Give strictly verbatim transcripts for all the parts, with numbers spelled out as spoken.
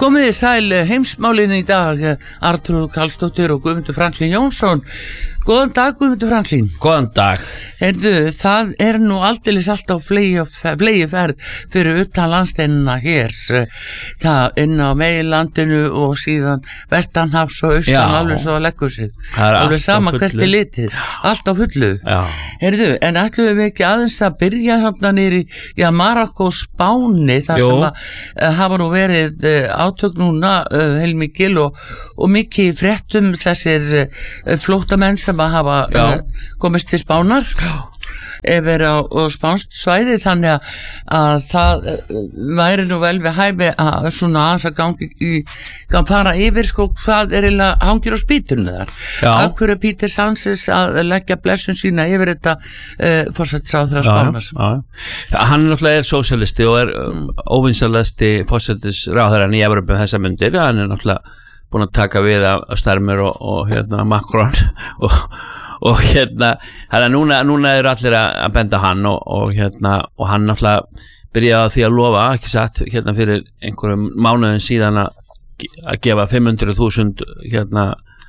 Komið þið sæl heimsmálin í dag, Arnþrúður Karlsdóttir og Guðmundur Franklín Jónsson. Góðan dag, Guðmundur Franklín. Góðan dag. Heyrðu, það er nú aldeilis alltaf flegi ferð fyrir utan landsteinina hér. Það inn á meginlandinu og síðan vestanhafs og austan Já. Alveg svo að leggur sig. Alveg sama hvert er litið. Allt á fullu. Já. Heyrðu, en ætlum við ekki aðeins að byrja þarna niður í ja, Marokkó Spáni þar Jó. Sem að uh, hafa nú verið uh, átök núna uh, heilmikil og, og mikið fréttum þessir uh, flóttamenn sem að hafa uh, komist til Spánar yfir á, á spánst svæði þannig að, að það uh, væri nú vel við hæfi að svona aðeins að gangi í að fara yfir sko hvað er eiginlega hangir á spýtunni þar. Af hverju Peter Sánchez að leggja blessun sína yfir þetta uh, forsætisráðherra Spánar. Hann náttúrulega er sósíalisti og er um, óvinsalegasti forsætisráðherrann í Evrópu þessa myndir. Hann er náttúrulega búin að taka við af Starmer og, og hérna Macron og, og hérna hérna núna, núna er allir að benda hann og, og hérna og hann náttúrulega byrjaði því að lofa ekki satt hérna fyrir einhverjum mánuðin síðan að, að gefa fimm hundruð þúsund hérna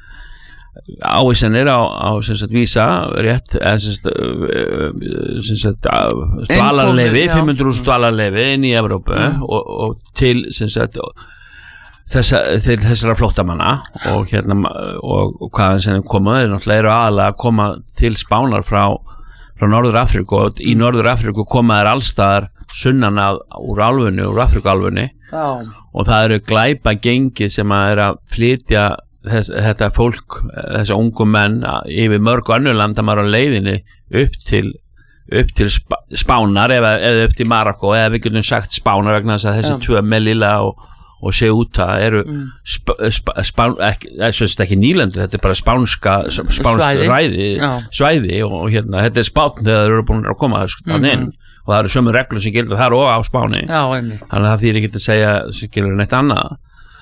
ávísanir á, á sem sagt vísa rétt eða sem sagt, sem sagt dvalarleyfi, fimm hundruð þúsund dvalarleyfi inn í Evrópu mm. og, og til sem sagt Þessa, þeir, þessara flóttamanna og hérna og, og hvaðan sem þeim koma þeir náttúrulega eru aðalega að koma til Spánar frá, frá Norður Afríku og í Norður Afríku koma þeir allstaðar sunnan að úr álfunni, úr Afríkuálfunni oh. og það eru glæpa gengi sem að er að flytja þess, þetta fólk, þessa ungu menn yfir mörg önnur landamæri á leiðinni upp til upp til Spánar eða, eða upp til Marokkó eða við getum sagt Spánar vegna þess að þessi yeah. tvö Melilla og og Ceuta eru mm. sp, sp, spán, ekki, ekki nýlendur, þetta er bara spánska spánska svæði, ræði, svæði og, og hérna, þetta er Spán þegar þeir eru búin að koma þannig mm-hmm. inn og það eru sömu reglur sem gildur þar og á Spáni Já, þannig að það þýðir ekki að segja sem gildur neitt annað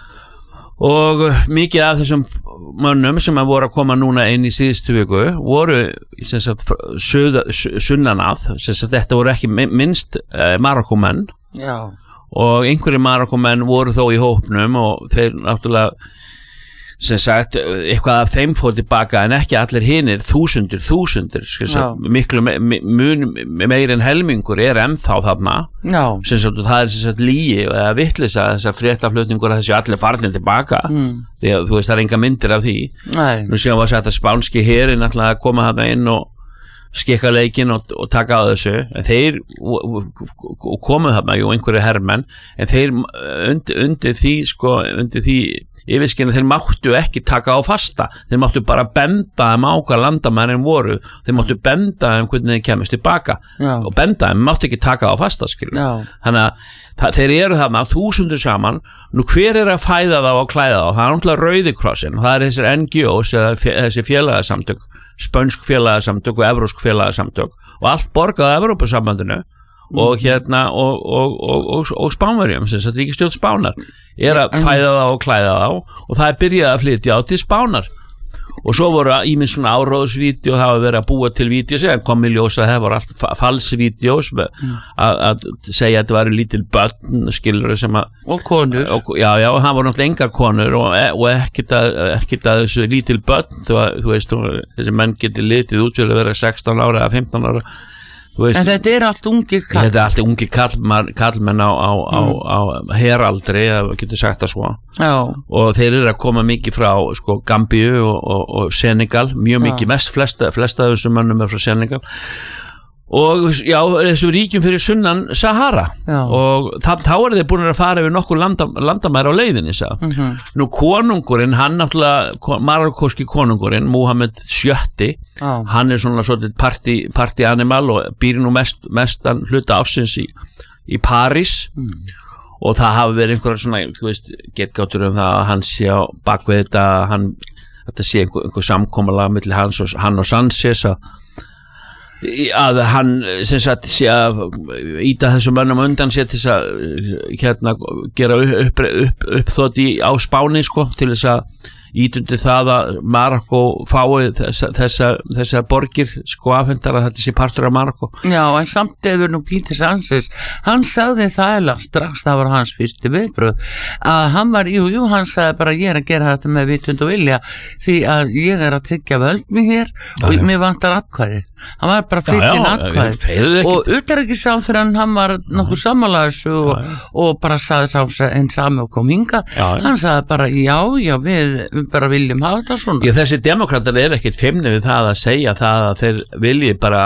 og mikið af þessum mönnum sem að voru að koma núna inn í síðustu viku voru sem sagt, söða, sunnan að sem sagt, þetta voru ekki minnst eh, Marokkómenn Já og einhverjir Marokkómenn voru þó í hópnum og þeir náttúrulega sem sagt eitthvað af þeim fór tilbaka en ekki allir hinir þúsundir, þúsundir sagt, miklu me, me, meir en helmingur er ennþá þarna sem sagt það er sem sagt lígi eða vitleysa þessar fréttaflutningur að þessi allir farnir tilbaka mm. því að þú veist það er enga myndir af því Nei. Nú séum við að þetta spánski herin náttúrulega að koma þarna inn og skikka leikinn og, og taka á þessu en þeir og komuð þarna, jú, einhverju hermenn en þeir undir, undir því sko, undir því yfirskynna þeir máttu ekki taka á fasta þeir máttu bara benda þeim á hvað landamærin voru þeir máttu benda þeim hvernig þeir kemist tilbaka Já. Og benda þeim, máttu ekki taka á fasta skilur. Þannig að það, þeir eru þarna þúsundur saman nú hver er að fæða þá og klæða þá það er náttúrulega Rauði krossinn og það er þessir N G Os eða þessi félagasamtök spönsk félagasamtök og evrósk félagasamtök og allt borgað af Evrópusambandinu mm. og hérna og, og, og, og, og Spánverjum sem sagt ríkisstjórn Spánar er að fæða þá og klæða þá og það er byrjað að flytja á til Spánar og svo voru ímins svona áróðsvídeó það hafa verið að búa til vídeós en kom í ljós að það voru allt falsvídeós mm. að segja að þetta væri lítil börn skilur sem að og konur og, já já og það voru náttúrulega engar konur og, og ekkert að, ekkert að þessu lítil börn þú, þú veist þessi menn getur litið út fyrir að vera sextán ára eða fimmtán ára Veist, en þetta er allt ungir kall þetta er allt ungir kallmenn kallmenn á, á, mm. á, á heraldri ef við getum sagt það svo Já. Og þeir eru að koma mikið frá sko, Gambíu og, og, og Senegal mjög mikið, Já. mest flesta, flesta af þessum mönnum er frá Senegal og já, þessu ríkjum fyrir sunnan Sahara Já. Og það, þá er þeir búin að fara yfir nokkur landa, landamæri á leiðinni mm-hmm. Nú konungurinn, hann náttúrulega marokkóski konungurinn, Múhameð sjötti Já. Hann er svona svolítið party, party animal og býr nú mest, mestan hluta ársins í, í París mm. og það hafa verið einhverja svona, þú veist, getgátur um það að hann sé á bakvið þetta hann, þetta sé einhver, einhver samkomulag milli hans og, hann og Sánchez að að hann sem sagt sé að íta þessum mönnum undan sér til þess að hérna gera upp, upp, upp, uppþótt í á Spáni sko til þess að ítundi það að Marokko fái þessa, þessa, þessa borgir sko afhendar að þetta sé partur af Marokko. Já, en samt efur nú Peter Sánchez, hann sagði það eða strax, það var hans fyrstu viðbröð að hann var, jú, jú, hann sagði bara ég er að gera þetta með vitund og vilja því að ég er að tryggja völd mig hér já, og já. Mér vantar atkvæði hann var bara flyttin atkvæði og utanríkisráðherra hann var nokkuð sammála þessu og, og bara sagði sá einn sami og kom hinga hann sagði bara já, já, við, við bara viljum hafa þetta svona. Já, þessi demokratar er ekkit feimni við það að segja það að þeir vilji bara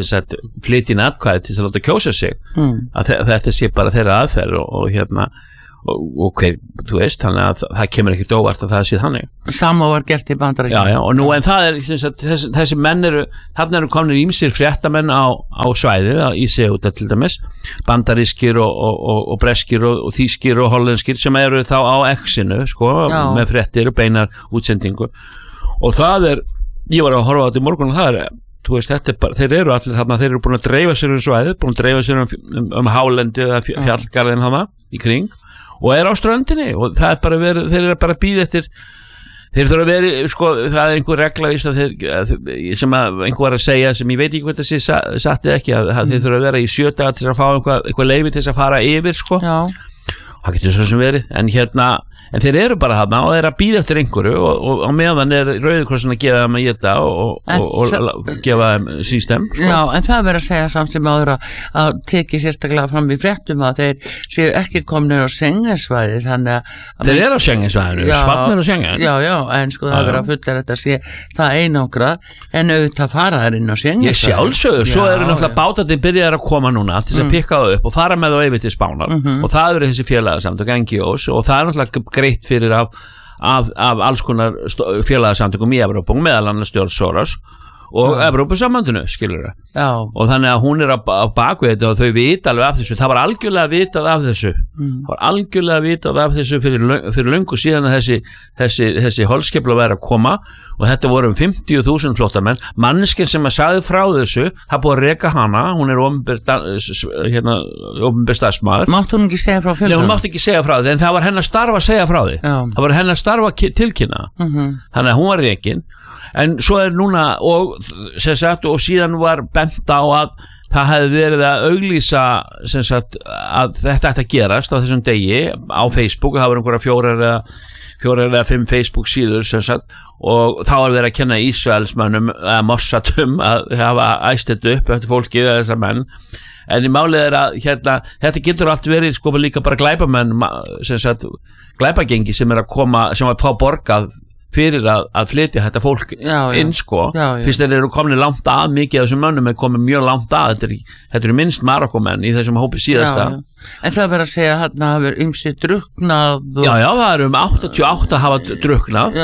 flyttin atkvæði til að láta kjósa sig mm. að þetta sé bara þeirra aðferð og, og hérna Og, og hver, þú veist, þannig að það kemur ekkert óvart að það sé þannig. Sama var gert í Bandaríkjunum. Já, já, og nú en það er, þessi, þessi menn eru, þarna eru komnir ýmsir fréttamenn á, á svæðið, í Ceuta til dæmis, bandarískir og, og, og, og breskir og, og þýskir og hollenskir sem eru þá á X-inu, sko, já. Með fréttir og beinar útsendingu. Og það er, ég var að horfa á þetta í morgun og það er, þú veist, þetta er bara, þeir eru allir þarna, þeir eru búin að dreifa sér um svæðið, búin að dreifa sér um, um, um hálendið eða fjallgarðin þarna í kring. Og er á ströndinni og það er bara verið, þeir eru bara að bíða eftir þeir þurfa að vera, sko, það er einhver regla víst að þeir, að, sem að einhver var að segja sem ég veit ekki hvað það sé satt eða ekki að, að þeir þurfa að vera í sjö daga til að fá eitthvað, eitthvað leyfi til að fara yfir, sko. Já. Það getur svo sem verið, en hérna en þeir eru bara þarna og þeir eru að bíða eftir einhverju og, og á meðan er Rauði krossinn að gefa þeim að geta og, og, og, og gefa þeim sístem, sko. Já, en það verður að segja samt sem áður að, að teki sérstaklega fram í fréttum að þeir séu ekki komnir á Schengensvæði þannig að þeir eru á Schengensvæðinu, svartnir á Schengen. Já, já, en sko það verður að fulla þetta að sé það einangra en auðvitað fara þær inn á Schengensvæði. Ég sjálfsögur, svo eru náttúrulega bátarnir byrjaðir að koma núna til að pikka það upp og fara með það yfir til Spánar mm-hmm. og það eru þessi félagasamtök N G Os og það er náttúrulega greitt fyrir af, af, af alls konar félagasamtökum í Evrópu meðal annars George Soros og ja. Evrópusambandinu, skilur það og þannig að hún er á, á bakvið þetta og þau vita alveg af þessu, það var algjörlega vitað af þessu mm. það var algjörlega vitað af þessu fyrir, fyrir löngu síðan að þessi, þessi, þessi holskepla væri að koma og þetta voru um fimmtíu þúsund flóttamenn manneskinn sem að sagði frá þessu það búið að reka hana, hún er opinber hérna, opinber starfsmaður mátt hún ekki segja frá fjöldan? Nei, hún mátt ekki segja frá því en það var hennar starf að segja frá því Já. Það var hennar starf að tilkynna mm-hmm. þannig að hún var rekin en svo er núna og, sagt, og síðan var bent á að það hefði verið að auglýsa sagt, að þetta ætti að gerast á þessum degi á Facebook það var einhverja fjórar eða, fjórar eða fimm Facebook síður sagt, og þá er verið að kenna Ísraelsmönnum eða Mossadum að hafa æst þetta upp eftir fólkið eða þessar menn en í málið er að hérna, þetta getur allt verið sko líka bara glæpamenn sagt, glæpagengi sem er að koma sem að fá borgað fyrir að, að flytja þetta fólk já, inn sko, já, já. Fyrst þeir eru komin langt að mikið af þessum mönnum er komin mjög langt að þetta er, þetta eru minnst Marokkomenn í þessum hópi síðasta já, en það verður að segja að hérna hafa ymsið drukknað og... já já það eru um áttatíu og átta hafa drukknað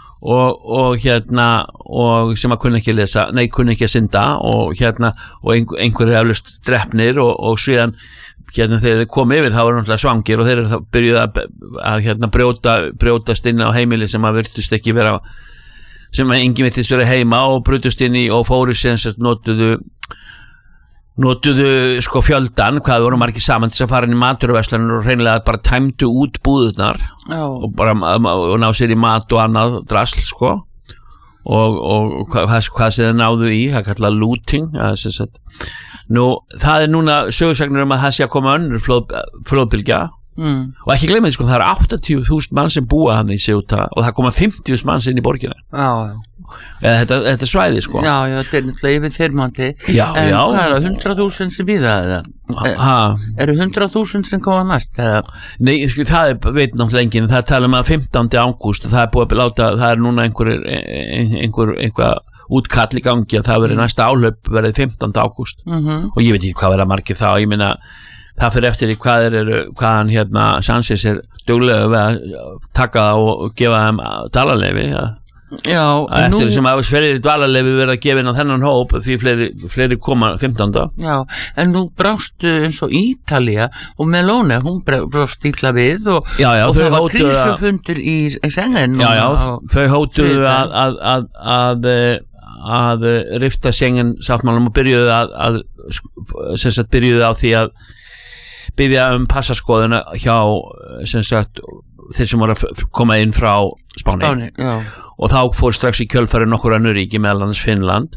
og, og hérna og sem að kunna ekki lesa nei kunna ekki að synda og hérna og einhver, einhverju eflust drefnir og, og síðan hérna þegar þeir komu yfir þá var náttúrulega svangir og þeir eru þá byrjuð að, að hérna brjóta, brjótast inn á heimili sem að virtust ekki vera sem að enginn virtist vera heima og brjótust inn í og fóru sem notuðu notuðu sko fjöldan hvað voru margir saman til að fara inn í maturverslanir og hreinlega bara tæmdu út búðurnar oh. og bara og ná sér í mat og annað drasl sko og, og hvað, hvað sem þeir náðu í það kallað looting það er sem sagt Nú, það er núna sögursagnir um að það sé að koma önnur flóð, flóðbylgja mm. og ekki glemja því sko, það er áttatíu þúsund mann sem búa hann í Ceuta og það koma fimmtíu þúsund mann inn í borgina Já, já Eða, þetta, þetta er svæði sko Já, já, þetta er náttúrulega yfir þyrmandi Já, en já En hvað er það, hundrað þúsund sem býða eða? Eru hundrað þúsund sem koma næst eða? Nei, sko, það er, veit náttúrulega enginn það tala um að fimmtándi ágúst og það er búið að láta, það er núna einhver einhver, einhver útkall í gangi að það verið næsta áhlaup verið fimmtánda ágúst mm-hmm. og ég veit ekki hvað verið að margir þá ég meina það fyrir eftir í hvað er hvaðan hérna Sánchez er duglega við að taka það og gefa þeim dvalarleyfi ja. Já, eftir nú... sem að fleiri dvalarleyfi verið að gefa inn á þennan hóp því fleiri, fleiri koma fimmtánda Já, en nú brástu eins og Ítalía og Meloni, hún brást ítla við og, já, já, og það var krísufundur í Schengen Já, já, þau hótuðu að að, að, að að rifta Schengen sáttmálanum og byrjuðu að, að sem sagt byrjuðu á því að byrja um passaskoðuna hjá sem sagt þeir sem voru að koma inn frá Spáni, Spáni og þá fór strax í kjölfari nokkur önnur ríki meðal annars Finnland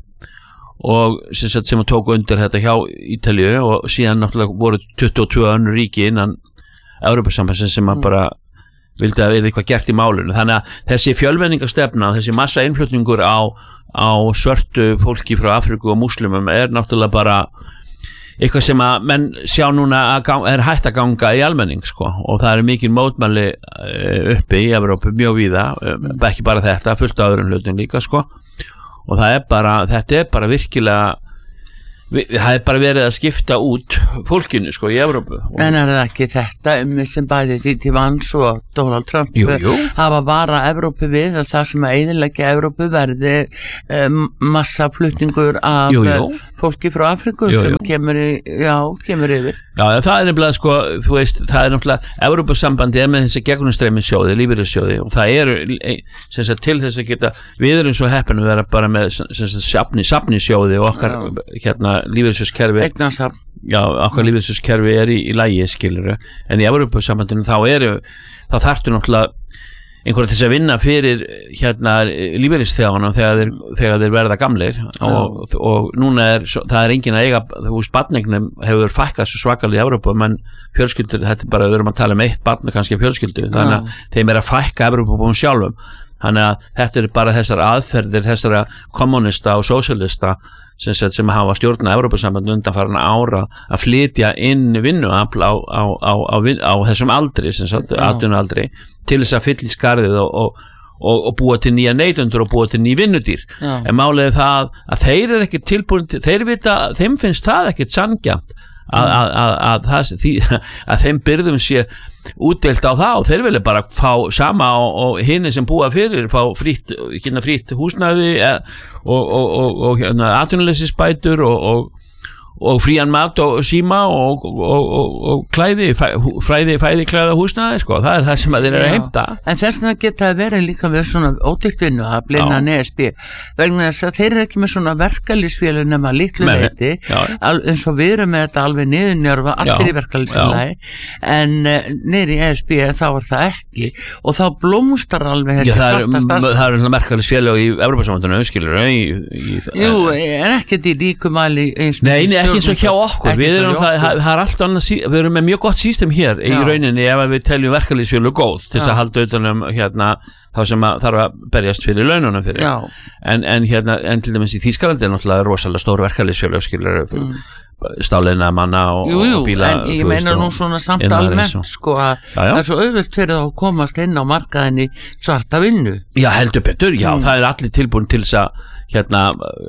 og sem, sagt, sem tóku undir þetta hjá Ítalíu og síðan náttúrulega voru tuttugu og tvö önnur ríki innan Evrópusambandsins sem að bara vildi að við eitthvað gert í málinu, þannig að þessi fjölmenningastefna, þessi massa innflutningur á, á svörtu fólki frá Afríku og múslimum er náttúrulega bara eitthvað sem að menn sjá núna að ganga, er hægt að ganga í almenning sko, og það er mikil mótmæli uppi í Evrópu mjög víða, ekki bara þetta, fullt af öðrum hlutum líka sko, og það er bara, þetta er bara virkilega það er bara verið að skipta út fólkinu sko í Evrópu. En er það ekki þetta um sem bæði Didi Vance og Donald Trump jú, jú. hafa bara Evrópu við að það sem að eyðileggja Evrópu verði um, massaflutningur af jú, jú. fólki frá Afríku jú, sem jú. kemur í, já, kemur yfir. Já, það er nefnilega sko, þú veist, það er náttúrulega Evrópusambandi er með þessi gegnumstreymissjóði, lífeyrissjóði og það eru sem sagt til þess að geta, við erum svo heppin að vera bara með sem sagt safni, safnisjóði og okkar já. hérna lífeyrissjóðskerfi Eignasafn. Já, okkar lífeyrissjóðskerfi er í, í lagi skilur, en í Evrópusambandinu þá eru, þá þarftu náttúrulega einhverja þess að vinna fyrir hérna lífeyrisþeganum þegar þeir, þegar þeir verða gamlir og, og núna er, það er engin að eiga, þú veist, barnegnum hefur fækkað svo svakalega í Evrópu, menn fjölskyldur, þetta er bara, við erum að tala um eitt barn kannski fjölskyldu, þannig að þeim er að fækka Evrópubúum sjálfum, þannig að þetta er bara þessar aðferðir, þessara kommunista og sósíalista sem, sem hafa stjórnað Evrópusamband undanfarin ára að flytja inn vinnuafl á, á, á, á, á þessum aldri, sem sagt, atvinnualdri til þess að fylla í skarðið og, og, og, og búa til nýja neytendur og búa til ný vinnudýr. Já. En málið er það að þeir eru ekki tilbúin til, þeir vita, þeim finnst það ekkit sanngjarnt að, að, að, að, að, því, að þeim byrðum sé útdeilt á það og þeir vilja bara fá sama og, og hinni sem búa fyrir fá frýtt, hérna frýtt húsnæði og, og, og, og hérna atvinnuleysisbætur og, og og frían mat og síma og, og, og, og klæði, fræði, fæði, klæða húsnaði, sko, það er það sem að þeir eru að heimta. En þess vegna geta að vera líka með svona ódýrt vinnu að blinna E S B, vegna þess að þeir eru ekki með svona verkalýsfélög nema litlu leyti, eins og við erum með þetta alveg niðurnjörfa, allir í verkalýsfélagi, en uh, niður í E S B þá er það ekki, og þá blómstar alveg þessi svarta starfsemi. Það eru verkalýsfélög í Evrópusambandinu, skilur, í, í, Jú, en ekkert í líkumæli eins Nei, nei, ekki eins og hjá okkur, við erum það, það er allt annað, við erum með mjög gott system hér í Já. rauninni ef við teljum verkalýðsfélög góð til þess að halda utanum hérna þá sem að þarf að berjast fyrir laununum fyrir en, en hérna, en til dæmis í Þýskalandi er náttúrulega rosalega stór verkalýðsfélög skilur mm. stáleina manna og, jú, jú, og bíla en ég meina nú svona samt almennt sko að það er svo auðvelt fyrir að komast inn á markaðinni svarta vinnu. Já, heldur betur, já, mm. það er allir tilbúin til þess að hérna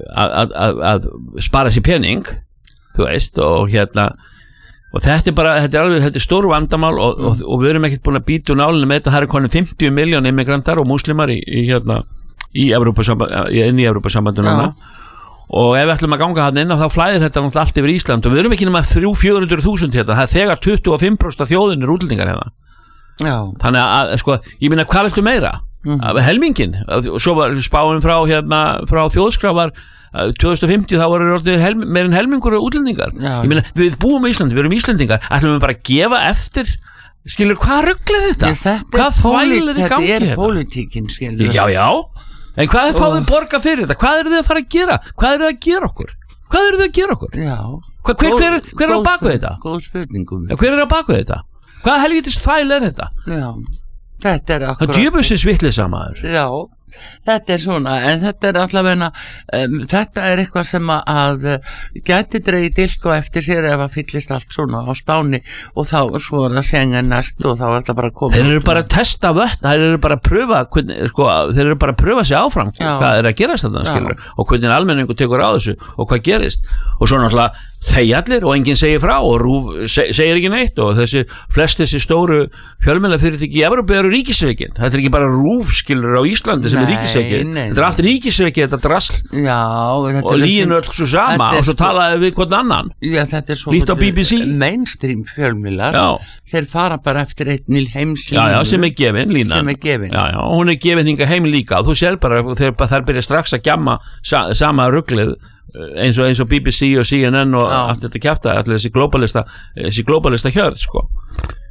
að spara sér pening þú veist, og hérna og þetta er bara, þetta er alveg, þetta er stór vandamál og, mm. og, og við erum ekkert búin að býta úr nálinu með þetta, það er konin fimmtíu miljón immigrantar og múslimar í, í hérna í Evrópusamband, inn í Evrópusambandinu ja. Og ef við ætlum að ganga hann inn þá flæðir þetta náttúrulega allt yfir Ísland og við erum ekki nema þrjú til fjögur hundruð þúsund hérna, það er þegar tuttugu og fimm prósent af þjóðin er útlendingar hérna Já. Þannig að, sko, ég meina, hvað viltu meira? Mm. Helmingin, svo var spáin frá hérna, frá þjóðskrá var tvö þúsund og fimmtíu þá voru helm, meir en helmingur útlendingar. Ég meina, við búum í Íslandi, við erum Íslendingar, ætlum við bara að gefa eftir, skilur, hvað rugl er þetta? þetta hvað þvælir í gangi þetta? Þetta er pólitíkin, skilur. Já, já, en hvað er fáið borga fyrir þetta? Hvað eru þið að fara að gera? Hvað eru þið að gera okkur? Hvað eru þið að gera okkur? Já. Hva, hver, hver, hver, hver er á baku þetta? Góð spurningum. Ja, hver er á baku þetta? Hvað helvítis þvæl er þetta? Já, þetta er akkurat. Það djöfusins vitleysa maður. Já. Þetta er svona, en þetta er allavega um, þetta er eitthvað sem að, að gæti dreigið dilko eftir sér ef að fyllist allt svona á Spáni og þá svo er það Schengen næst og þá er þetta bara að koma. Þeir eru bara að testa vött, þeir eru bara að pröfa sko, þeir eru bara að pröfa sig áfram Já. Hvað er að gerast þarna, skilur, og hvernig almenningu tekur á þessu og hvað gerist og svo náttúrulega þeir allir og enginn segir frá og Rúf seg, segir ekki neitt og þessi flest þessi stóru fjölmiðlafyrirtæki í Evrópu eru ríkisrekin, þetta er ekki bara Rúf skilur á Íslandi sem er ríkisrekin, þetta er allt ríkisrekin þetta drasl Já, þetta og líinu öll svo sama og svo talaði við hvern annan Já, þetta er svo líkt á B B C mainstream fjölmiðlar þeir fara bara eftir einn heimsínu Já, já, sem er gefin, línan sem er gefin Já, já, og hún er gefin hinga heim líka og þú sér bara þegar þær byrja strax að gjamma sa, sama ruglið eins og, eins og B B C og C N N og Já. Allt þetta kjafta allir þessi globalista þessi globalista hjörð sko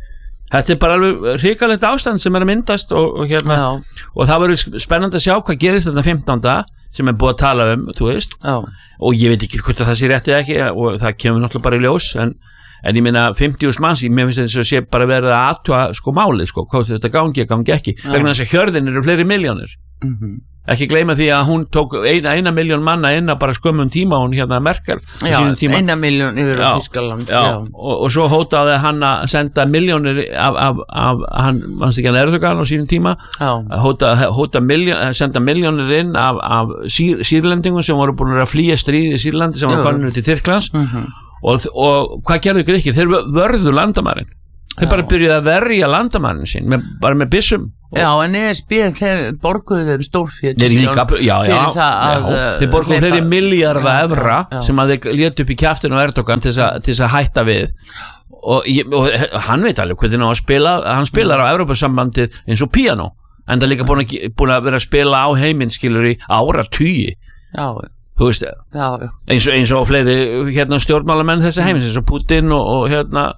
Þetta er bara alveg hrikalegt ástand sem er að myndast og, og hérna Já. og það verður spennandi að sjá hvað gerist þetta fimmtánda sem er búið að tala um, þú veist Já. og ég veit ekki hvort að það sé rétt eða ekki og það kemur náttúrulega bara í ljós en, en ég meina fimmtíu þúsund manns, mér finnst þess að sé bara verið að athuga sko málið, sko, hvað þetta gangi, gangi ekki Já. Vegna þess að hjörðin eru fleiri milljónir mm-hmm. Ekki gleyma því að hún tók eina, eina miljón manna inn að bara skömmum tíma hún hérna Merkel Já, eina miljón yfir á Þýskaland Já, já. Og, og svo hótaði hann að senda miljónir af, af, af hann, mannst ekki hann Erdogan á sínum tíma hóta, hóta miljón, senda miljónir inn af, af sír, sýrlendingum sem voru búin að flýja stríði í Sýrlandi sem var konur til Tyrklands mm-hmm. og, og hvað gerðu Grikkir? Þeir vörðu landamærin þeir Já. Bara byrjuði að verja landamærin sín með, bara með byssum Já, en E S B þeir borguðu þeim stórfjöld fyrir það að þeir borguðu fleiri milljarða evra sem að þeir létu upp í kjaftinu á Erdogan til þess að hætta við og, og hann veit alveg hvernig hann spila hann spilar á Evrópusambandið eins og píanó en það er líka búin að, búin að vera að spila á heiminn skilur í áratugi Já, þú veist já, já. Eins, og, eins og fleiri hérna, stjórnmálamenn þessi heimins eins og Putin og, og hérna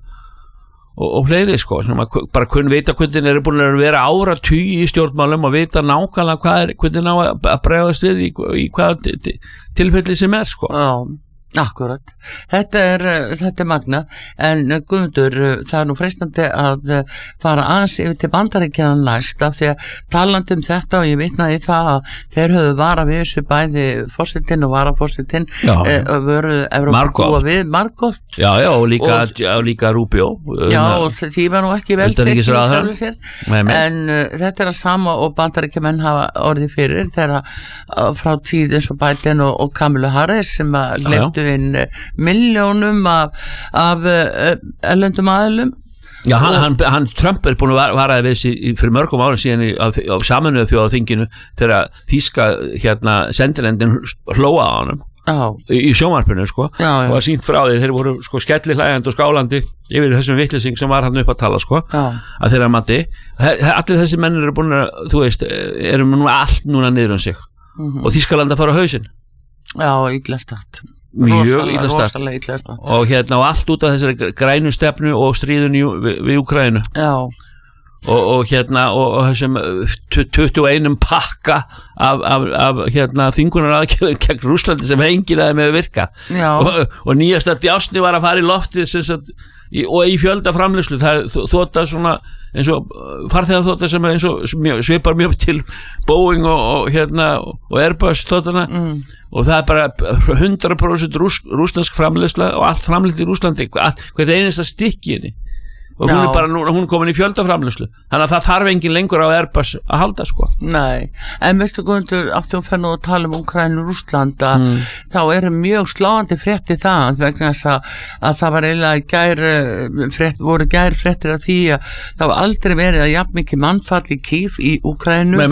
og, og fleiri sko, bara kunn vita hvernig eru búin að vera áratugi í stjórnmálum og vita nákvæmlega hvað er hvernig ná að bregðast við í, í hvaða tilfelli sem er sko Já, akkurat þetta er, þetta er magna en Guðmundur, það er nú freistandi að fara aðeins yfir til Bandaríkjanna næst af því að talandi um þetta og ég vitnaði það að þeir höfðu vara við þessu bæði forsetinn og varaforsetinn e, voru Evrópa búa við margótt Já, já, og líka, og, og líka Rubio Já, og því var nú ekki vel tekið sjálfur sér en uh, þetta er að sama og Bandaríkjamenn hafa orðið fyrir þegar uh, frá tíð eins og Biden og, og Kamala Harris sem að gleyptu inn milljónum af, af uh, erlendum aðilum Já, hann, hann, hann Trump er búin að varaði við þessi fyrir mörgum árum síðan í, á, á Sameinuðu þjóðaþinginu þegar þýska hérna sendirendin hlóa á honum Já. í sjónvarpinu sko já, já. og að sínt frá því þeir voru sko skelli hlægjandi og skálandi yfir þessum vitleysing sem var hann upp að tala sko já. Að þeirra mati allir þessi mennir eru búin að þú veist eru nú allt núna niður um sig mm-hmm. og Þýskaland að fara á hausinn Já, illa start mjög illa start og hérna og allt út af þessari grænu stefnu og stríðun í, við, við Úkraínu Já Og, og hérna og, og þessum tuttugu og einum pakka af, af, af hérna þingunar aðgerðum gegn Rússlandi sem enginn aðeim hefur virkað og, og nýjasta djásni var að fara í loftið sagt, í, og í fjölda framleiðslu það er þóta svona eins og farþegar þóta sem eins og svipar mjög til Boeing og, og hérna og Airbus þótana mm. og það er bara hundrað prósent rús, rússnesk framleiðsla og allt framleitt í Rússlandi hvert einasta stykki í henni og hún er bara, hún er komin í fjöldaframleiðslu þannig að það þarf engin lengur á Airbus að halda sko. Nei, en veistu Guðmundur af því að fennu að tala um Úkraínu og Rússland mm. þá eru mjög sláandi frétti það vegna þess að, að það var eiginlega gær frétt, voru gær fréttir af því að það var aldrei verið að jafn mikið mannfall í Kív í Úkraínu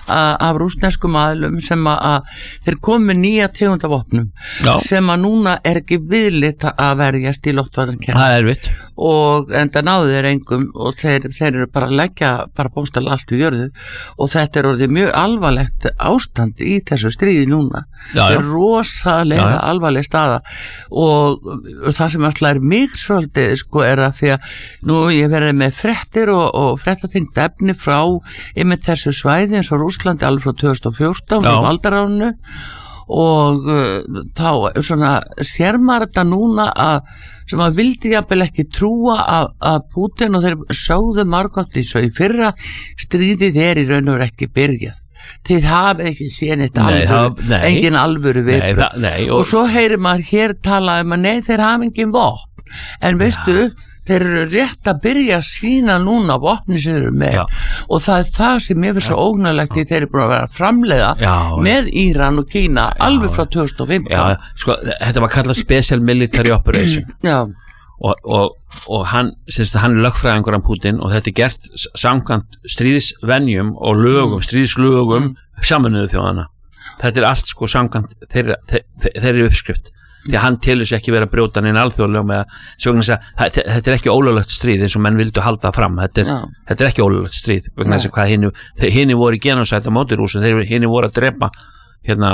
af rússneskum aðlum sem að, að þeir komi nýja tegundavopnum sem að núna er ekki viðlit að verjast í loftvarðankerfi. Það er vitt og enda náðu þeir engum og þeir, þeir eru bara að leggja bara bóstall allt í jörðu og þetta er orðið mjög alvarlegt ástand í þessu stríði núna já, já. Það er rosalega já, já. alvarleg staða og, og það sem alltaf er mig svolítið sko er að því að nú ég verið með fréttir og, og fréttatengt efni frá einmitt þessu svæði eins og Rússlandi alveg frá tvö þúsund og fjórtán frá Valdaránu og uh, þá svona sér maður þetta núna að sem að vildi jafnvel ekki trúa að, að Putin og þeir sáðu margótt eins og í fyrra stríðið er í raun og veru ekki byrjað þið hafið ekki séð eitt alvöru nei, engin alvöru viðbrögð og... og svo heyrir maður hér tala um að nei þeir hafa engin vopn en veistu ja. Þeir eru rétt að byrja að sína núna vopni sem þeir eru með já. Og það er það sem ég finnst svo ógnarlegt í þeir eru búin að vera að framleiða já, með Íran og Kína já, alveg frá tvö þúsund og fimmtán já, sko, þetta var kallað Special Military Operation og, og, og hann, syns, hann er lögfræðingur af Putin og þetta er gert samkvæmt stríðisvenjum og lögum, mm. stríðislögum mm. Sameinuðu þjóðanna þetta er allt sko samkvæmt þeirra, þeir, þeir, þeir eru uppskrift því að hann telur sér ekki vera að brjóta neina alþjóðlega með að þetta er ekki ólöglegt stríð eins og menn vildu halda fram þetta er, þetta er ekki ólöglegt stríð vegna þess að hvað hini, hini voru í genocide á móti Rússa þeir hini voru að drepa hérna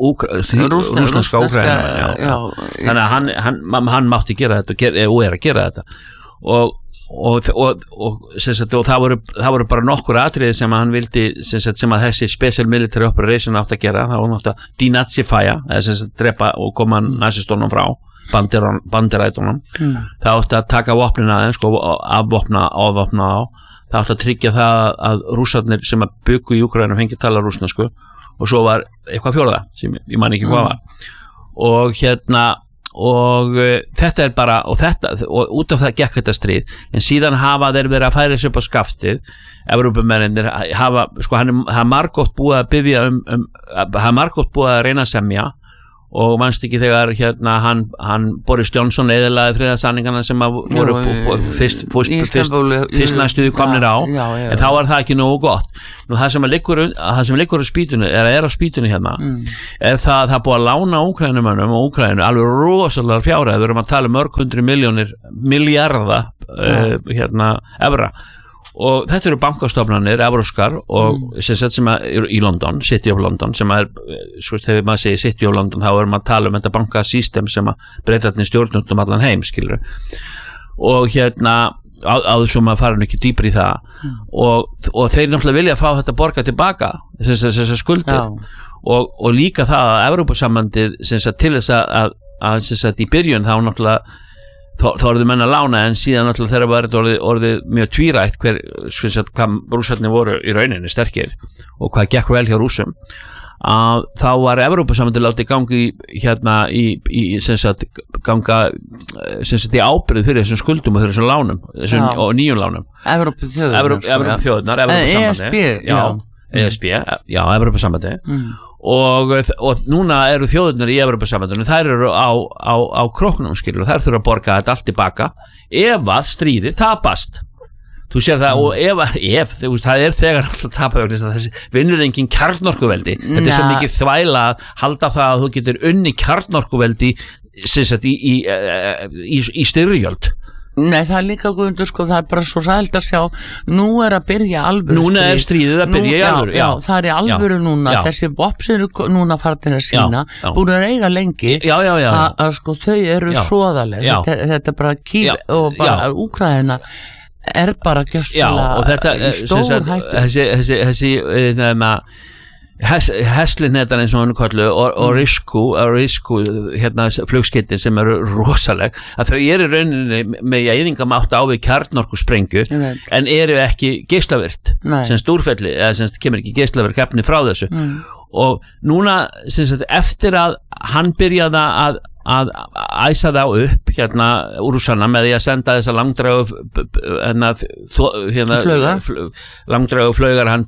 rússneska Úkraínu þannig að hann, hann, hann mátti gera þetta og, ger, og er að gera þetta og, og, og, og, sagt, og það, voru, það voru bara nokkur atriði sem hann vildi sem, sagt, sem að þessi special military operation átt að gera, það var náttúrulega að denazifya eða sem sagt drepa og koma nazistónum frá bandirætunum mm. það átt að taka vopnin aðeins sko, afvopna, afvopna á það átt að tryggja það að rússarnir sem að byggu í Úkraínu fengi tala rússnesku og svo var eitthvað fjórða sem ég man ekki hvað var mm. og hérna og uh, þetta er bara og þetta, og út af það gekk þetta stríð en síðan hafa þeir verið að færa sig upp á skaftið Evrópumennir hafa, sko hann er margótt búið að biðja um, um hann er margótt búið að reyna að semja og manst ekki þegar hérna hann, hann Boris Johnson eðlaði friðarsamningana sem að voru jú, fyrst, fyrst, fyrst, fyrst næstuði komnir á já, já, já, en þá var það ekki nógu gott nú það sem liggur, það sem liggur á spýtunni er að er á spýtunni hérna mm. er það að það búið að lána Úkrænumönnum og Úkrænu alveg rosalega fjárhæð við erum að tala um mörg hundru miljónir miljarda uh, hérna evra og þetta eru bankastofnanir evróskar og mm. sem, sem er í London, City of London sem er, sko þegar maður segir City of London þá er maður að tala um þetta bankasystem sem að breytatni stjórnundum allan heim skilur og hérna áður sem maður fara ekki dýpri í það mm. og, og þeir náttúrulega vilja fá þetta borga tilbaka þessar skuldir og, og líka það að Evrópusambandið til þess að, að, að, að í byrjun þá náttúrulega Þó, þá eru þau menn að lána en síðan náttúrulega þegar var þetta orðið, orðið mjög tvírætt hver, sagt, hvað rússarnir voru í rauninni sterkir og hvað gekk vel hjá rússum að þá var Evrópusambandið látið gangi hérna í, í sem sagt, ganga sem sagt, í ábyrgð fyrir þessum skuldum og fyrir þessum lánum þessum, og nýjum lánum Evrópþjóðirnar Evrópusambandið já, E S B, já, Evrópusambandið mm. Og, og núna eru þjóðirnar í Evrópusambandinu þær eru á, á, á króknum skilur og þær þurfa að borga þetta allt tilbaka ef að stríðið tapast þú sér það mm. og ef, ef þú veist, það er þegar alltaf tapast þessi vinnur engin kjarnorkuveldi þetta er svo mikið þvæla að halda það að þú getur unni kjarnorkuveldi sagt, í, í, í, í, í styrjöld Nei, það er líka guðundur sko, það er bara svo sælt að sjá nú er að byrja alvöru Núna stríð. er stríðið að byrja nú, í alvöru já, já, það er í alvöru já, núna, já. þessi bopp sem eru núna farnir að sína já, já. búin að eiga lengi að sko þau eru svoðaleg þetta, þetta er bara kíf já, og bara Úkraína er bara gjössalega í stór hættu Þessi, þessi, þessi þeirna Heslin þetta eins og hann kallu og, og risku, risku hérna flugskeytin sem eru rosaleg að þau eru rauninni með eyðingamátt á við kjarnorku sprengju en eru ekki geislavirkt sem stúrfelli eða sem kemur ekki geislavirk efni frá þessu mm. og núna sem sagt eftir að hann byrjaði að að æsa það upp hérna úr Rússanna með því að senda þessa langdrægu hérna, hérna langdrægu flaugar hann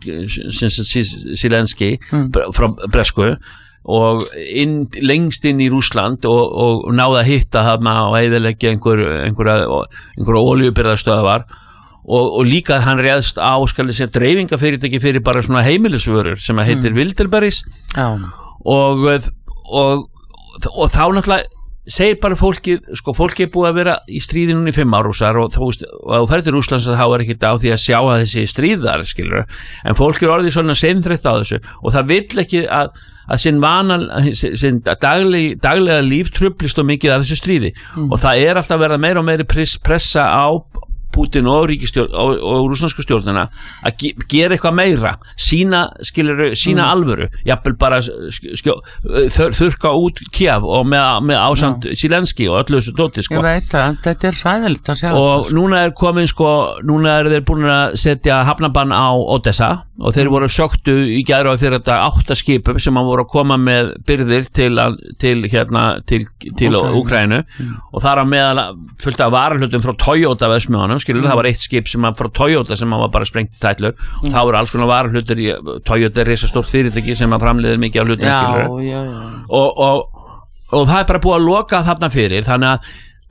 Silenski mm. frá Bresku og inn, lengst inn í Rússland og, og náða að hitta þarna og eyðileggja einhver, einhverja einhverja olíubirgðastöðvar og, og líka hann réðst á skal segja dreifingafyrirtæki fyrir bara svona heimilisvörur sem að heitir mm. Wilderberries mm. og og og þá náttúrulega segir bara fólkið, sko fólkið er búið að vera í stríði núna í fimm ár rússar og þú veist, og að þú ferð til Rússlands þá er ekkert á því að sjá að þessi stríðar skilur, en fólk er orðið svona seinþreytt á þessu og það vill ekki að, að sinn vanan, sinn dagleg, daglega líf trublist og mikið af þessu stríði mm. og það er alltaf verið meira og meiri pressa á Putin og ríkistjórn og, og rússnesku stjórnina að ge gera eitthvað meira sína, skilur, sína mm. alvöru jafnvel bara skjó, þur, þurka út Kiev og með, með ásand Silenski og öllu þessu dóti sko. Ég veit að þetta er sæðilegt að sjá og núna er komin sko, núna er þeir búin að setja hafnabann á Odessa og þeir voru sjóktu í gæru á fyrir þetta átta skipum sem að voru að koma með byrðir til, til hérna til, til Úkraínu mm. og þar á meðal fullt af varahlutum frá Toyota veðsmiðunum skilur, mm. það var eitt skip sem var frá Toyota sem var bara sprengt í tætlur mm. og það voru alls konar varahlutur í Toyota er risastórt fyrirtæki sem að framleiðir mikið af hlutum skilur já, já. Og, og, og það er bara búið að loka þarna fyrir þannig að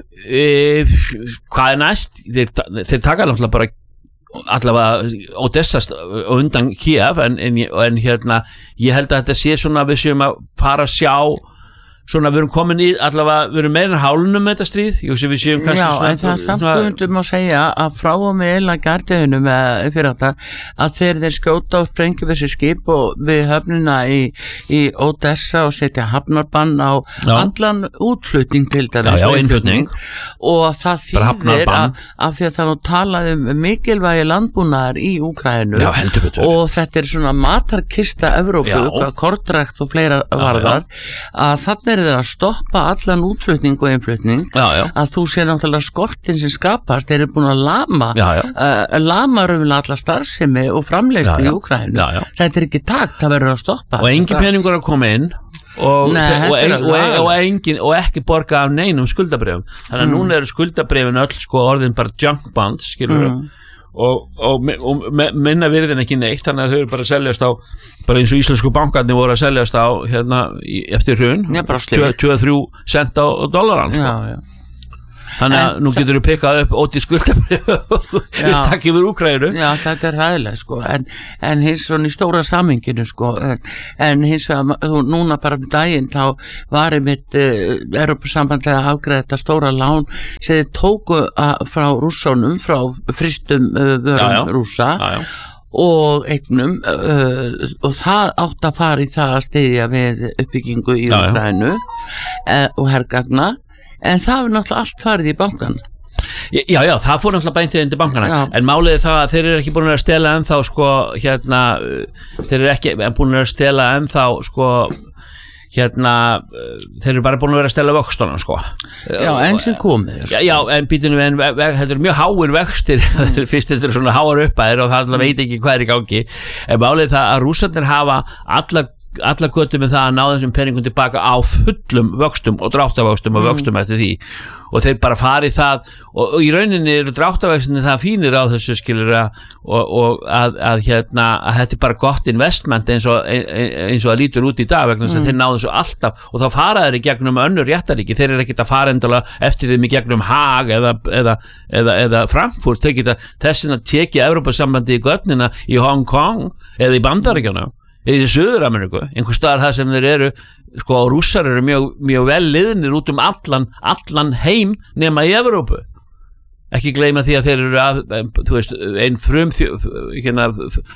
e, hvað er næst þeir, þeir taka náttúrulega bara allavega Odessa undan Kiev en, en, en hérna ég held að þetta sé svona við séum að fara að sjá svona við erum komin í allavega, við erum meira hálunum með þetta stríð, ég hugsi við séum kannski Já, svona, en það samt guðundum að segja að frá og með eila gardiðinu með fyrir þetta að þeir þeir skjóta og sprengjum þessi skip og við höfnina í, í Odessa og setja hafnarbann á já. allan útflutning til þetta já, já, innflutning og það þýðir að, að því að það nú talaði um mikilvægi landbúnaðar í Úkraínu og þetta er svona matarkista Evrópu, kortrækt og fleira varðar, já, já. að þannig er það að stoppa allan útflutning og innflutning, já, já. að þú sé náttúrulega skortin sem skapast, þeir eru búin að lama já, já. Uh, lama raunlega alla starfsemi og framleiðslu í Úkraínu þetta er ekki takt, það verður að stoppa og engin peningur að koma inn og, Nei, og, og, og, og, engin, og ekki borga af neinum skuldabrifum þannig að mm. núna eru skuldabrifin öll sko orðin bara junk bonds skilur mm. og, og, og minna virðin ekki neitt þannig að þau eru bara að seljast á bara eins og íslensku bankarnir voru að seljast á hérna í, eftir hrun tvö til þrjú cent á dollaran sko. já, já. þannig að nú getur við pikkað upp óti skuldabrif við takk yfir Úkraínu já þetta er hæðilega sko en, en hins svona í stóra saminginu sko en, en hins vegar núna bara um daginn þá var einmitt uh, Evrópusambandlega að afgreiða þetta stóra lán sem þið tóku að, frá rússónum frá frystum uh, vörum rússa já, já. og eignum uh, og það átt að fara í það að styðja við uppbyggingu í Úkraínu uh, og hergagna en það er náttúrulega allt farið í bankan Já, já, það fór náttúrulega bæntið inn til bankana já. En málið er það að þeir eru ekki búin að stela ennþá sko, hérna þeir eru ekki búin að stela ennþá sko hérna, þeir eru bara búin að vera að stela vöxtunum sko Já, enn sem komið Já, já en býtunum, en þetta eru mjög háir vöxtir mm. fyrst þetta eru svona háar uppæðir og það mm. veit ekki hvað er í gangi en málið er það að rússarnir hafa alla allar göttu með það að ná þessum peningum tilbaka á fullum vöxtum og dráttavöxtum og vöxtum mm. eftir því og þeir bara fari það og, og í rauninni eru dráttavöxtinni það fínir á þessu skilur að, og, og að, að hérna að þetta er bara gott investment eins og, eins og að lítur út í dag vegna þess mm. að þeir náðu þessu alltaf og þá fara þeir í gegnum önnur réttaríki, þeir eru ekkert að fara endalega eftir þeim í gegnum Haag eða, eða, eða, eða Frankfurt, þeir geta þessin að tekja Evrópusambandi í götnina í Hong Kong eða í Bandaríkjunum eða í Suður-Ameríku, einhver staðar það sem þeir eru, sko, rússar eru mjög, mjög vel liðnir út um allan, allan heim nema í Evrópu. Ekki gleyma því að þeir eru að, þú veist, einn frum, hérna,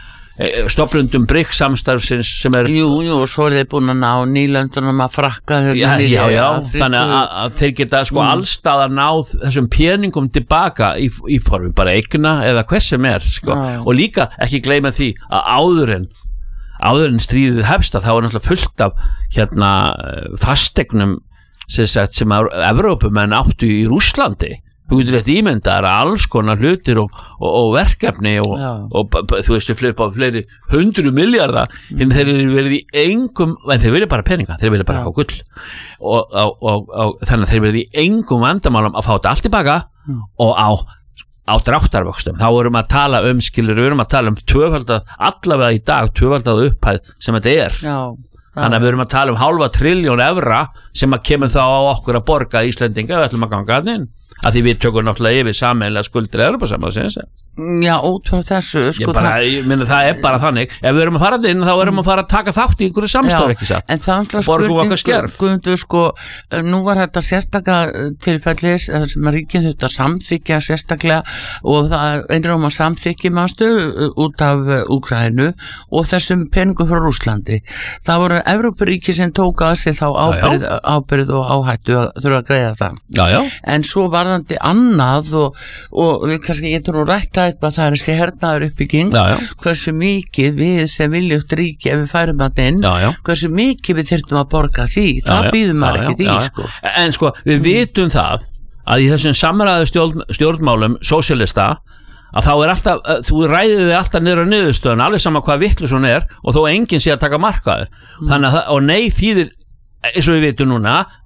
stofnundum BRICS samstarfsins sem er... Jú, jú, og svo er þeir búin að ná nýlöndunum að frakka þau. Já, já, já, þannig að, að þeir geta sko mm. allstaðar náð þessum peningum tilbaka í, í formi bara eigna eða hvers sem er, sko. Já. Og líka ekki gleyma því að áðurinn áður en stríðið hefst að þá er náttúrulega fullt af hérna fastegnum sem, sagt, sem að Evrópumenn áttu í Rússlandi þú getur eftir ímyndar alls konar hlutir og, og, og verkefni og, og, og þú veist við fleiri, fleiri hundru milljarða mm. en þeir eru verið í engum en þeir verið bara peninga, þeir verið bara á gull og, og, og þannig að þeir verið í engum vandamálum að fá þetta allt tilbaka mm. og á á dráttarvöxtum, þá erum að tala um skilur, við erum að tala um tvöfaldað allavega í dag, tvöfaldað upphæð sem þetta er, já, þannig að við erum að tala um hálfa trilljón evra sem að kemur þá á okkur að borga Íslendinga við ætlum að ganga að inn, að því við tökum náttúrulega yfir sameiginlega skuldir Evrópusambandsins. Já, út frá þessu sko, ég, bara, ég minna það er bara þannig ef við erum að fara inn þá erum við að fara að taka þátt í einhverju samstarfi ekki satt en það er spurningu sko, nú var þetta sérstaklega tilfellis sem að ríkin þetta samþykja sérstaklega og það einrum að samþykja mástu út af Úkraínu og þessum peningum frá Rússlandi það voru Evrópuríki sem tók að sig þá ábyrð, já, já. ábyrð og áhættu að þurfa að greiða það já, já. en svo varðandi annað og, og við kannski getum nú rætta eitthvað það er þessi hernaður uppbygging já, já. hversu mikið við sem viljugt ríki ef við færum að inn já, já. hversu mikið við þyrftum að borga því það býðum maður ekki því sko. En sko við mm. vitum það að í þessum samræðu stjórn, stjórnmálum sósíalista að þá er alltaf, þú ræðið þið alltaf niður á niðurstöðun alveg sama hvað vitleysan er og þó enginn sé að taka markaður mm. þannig að og nei þýðir eins og við vitum núna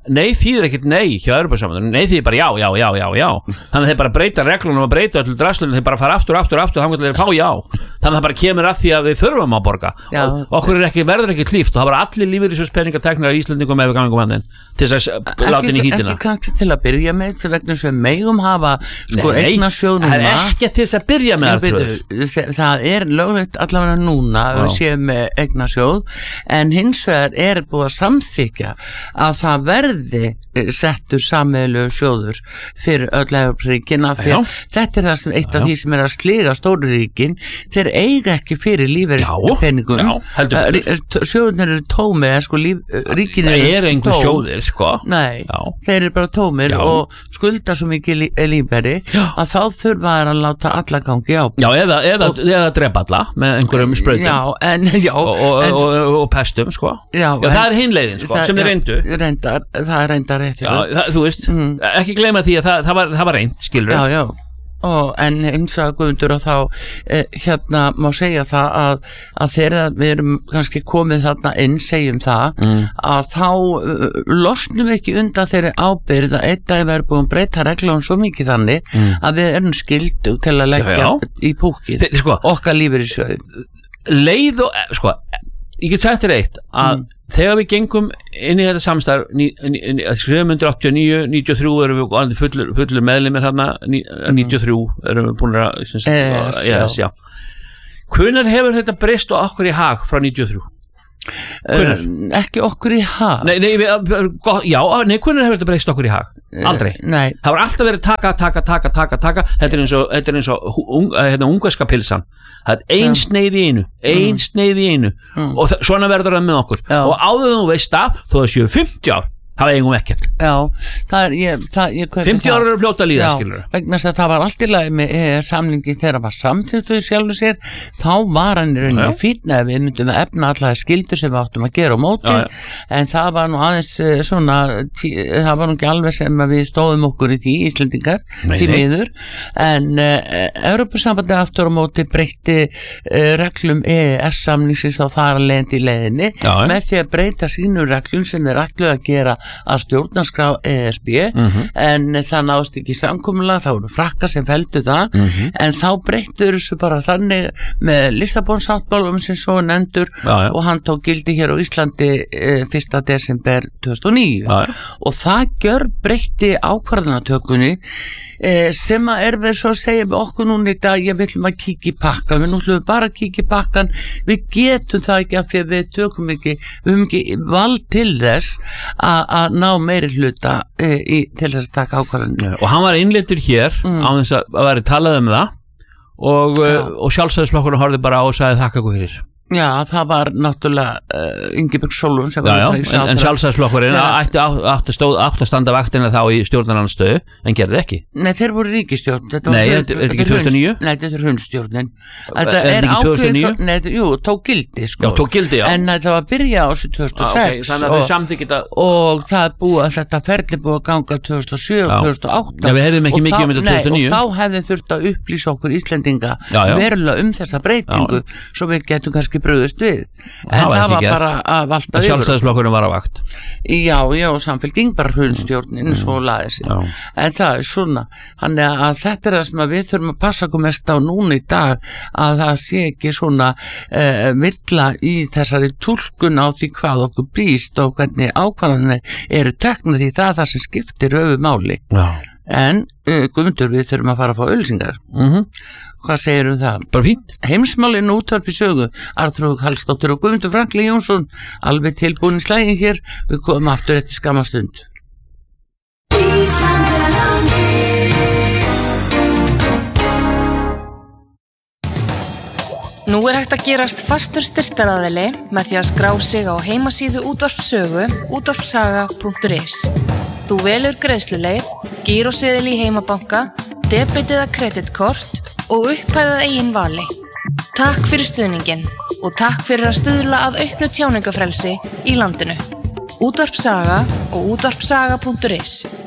nei þýðir ekkert nei hjá Evrópusambandinu, nei þýðir bara já, já, já, já, já þannig að þeir bara breyta reglunum og breyta öllu draslunum, þeir bara fara aftur, aftur, aftur þannig að þeir fá já, þannig að það bara kemur að því að við þurfum að borga já, og okkur er ekki, verður ekki hlíft og það var allir lífeyrissjóðspeningar teknir af Íslendingum ef við gangum að þeim til þess að láta inn í hítina ekki kannski til að byrja með til vegna sem megum hafa sko eignasjóð núna það er ekki til þess að byrja með það það er löglegt allavega núna að við séum með eignasjóð en hins vegar er búið að samþykja að það verði settur sameiginlegur sjóður fyrir öll Evrópuríkin af því að þetta er það sem eitt af því sem er að sliga stóru ríkin þeir eiga ekki fyrir lífeyrispeningum sjóðunir eru tómir en sko líf, ríkin eru það er einhver sjóðir sko nei, já. Þeir eru bara tómir já. Og skulda svo mikið lífeyri að þá þurfa þeir að láta alla gangi á já, eða, eða, og, eða drepa alla með einhverjum sprautum já, en, já, og, og, en, og, og, og pestum sko já, já, það er hinleiðin sko, það, sem er reyndu reyndar, það er reyndar rétt já, það, þú veist, mm. ekki gleyma því að það, það, var, það var reynd, skilur já, já og en eins og Guðmundur og þá eh, hérna má segja það að, að þegar við erum kannski komið þarna inn, segjum það mm. að þá uh, losnum við ekki undan þeirri ábyrgð að einn dag við erum búin að breyta reglum svo mikið þannig mm. að við erum skildu til að leggja já, já. Í púkið Þe, sko, okkar lífur í sjöðu leið og, sko, ég get sagt þér eitt að mm. þegar við gengum inn í þetta samstarf nítján áttatíu og níu níutíu og þrjú erum við fullur, fullur meðlimir þarna níutíu og þrjú erum við búin að yes, yes, já. Hvenær hefur þetta breyst og okkur í hag frá níutíu og þrjú? Uh, ekki okkur í hag nei, nei, við, já, nei, hvernig hefur þetta breyst okkur í hag? Aldrei, uh, það var alltaf verið taka, taka, taka, taka, taka þetta er eins og, þetta er eins og un, hérna, ungverska pilsan það er ein sneið í einu ein mm. sneið í einu mm. og svona verður það með okkur já. Og áður þú veist að þó það séu fimmtíu ár það var eigum ekkert já, það er, ég, það, ég fimmtíu ára eru fljóta að líða, skilur vegna þess að það var allt í lagi með samlingi þegar það var samþyktuð sjálfur sér þá var hann í rauninni fínn að við myndum að efna allar skildur sem við áttum að gera á móti, já, já. En það var nú aðeins svona tí, það var nú ekki alveg sem að við stóðum okkur í því Íslendingar, nei, því miður en uh, Evrópusambandið aftur á móti breytti uh, reglum E E S samlingsins á þar að leiðandi í leiðinni já, með því að breyta sínum reglum sem þeir ætluðu að gera að stjórnarskrá E S B mm-hmm. en það náðist ekki samkomulag þá voru frakkar sem feldu það mm-hmm. en þá breyttur þessu bara þannig með Lissabonsáttmálum sem svo nefndur já, já. Og hann tók gildi hér á Íslandi e, fyrsta desember tvö þúsund og níu já, já. Og það gjör breytti ákvarðanatökunni e, sem að er við svo að segja með okkur núna í dag, ég viljum að kíkja í pakkan við nútlum bara að kíkja í pakkan við getum það ekki af því að við tökum ekki við höfum ekki vald til þess að að ná meiri hluta e, í, til þess að taka ákvarðanir og hann var innleitur hér mm. á þess að það væri talað um það og, og sjálfstæðisflokkurinn horfði bara á og sagði þakka ykkur fyrir já, það var náttúrulega uh, Ingibjörg Sólrún sem já, já, en, en sjálfstæðisflokkurinn átti átti að standa vaktina þá í stjórnarandstöðu en gerði ekki nei, þeir voru ríkisstjórn nei, er þetta ekki tvö þúsund og níu? Nei, þetta er hrunstjórnin þetta er ekki tvö þúsund og níu? Nei, jú, tók gildi sko já, tók gildi, já en þetta var að byrja á þessu tvö þúsund og sex ah, okay, þannig að þau samþykkið að og það er búið að þetta ferli búið að ganga tvö þúsund og sjö og tvö þúsund og átta já, við hefðum ekki mikið um þetta tvö þúsund og níu og þá hefði þurft að upplýsa okkur Íslendinga verulega um þessa breytingu svo við getum kannski brugðist við en það, það var bara að valda yfir sjálfstæðisflokkurinn var að vakt já, já, samfélging bara hrunstjórnin mm. svo laði sig já. En það er svona þannig að þetta er það sem við þurfum að passa okkur mest á núna í dag að það sé ekki svona uh, villa í þessari túlkun á því hvað okkur býst og hvernig ákvarðanir eru tekna því það er það sem skiptir höfumáli já. En uh, Guðmundur við þurfum að fara að fá auglýsingar mhm hvað segir um það? Bara fínt. Heimsmálin útvarp í sögu Arnþrúður Hallsdóttir og Guðmundur Franklín Jónsson alveg tilbúin í slægin hér við komum aftur eftir skamma stund. Nú er hægt að gerast fastur styrktaraðili með því að skrá sig á heimasíðu útvarp sögu útvarpsaga punktur is. Þú velur greiðsluleið, gíróseðil í heimabanka, debit eða kreditkort og upphæðað eigin vali. Takk fyrir stuðningin og takk fyrir að stuðla að auknu tjáningafrelsi í landinu. Útvarp Saga og útvarpsaga punktur is.